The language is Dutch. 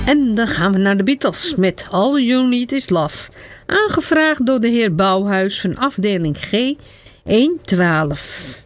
En dan gaan we naar de Beatles met All You Need Is Love. Aangevraagd door de heer Bouwhuis van afdeling G 112.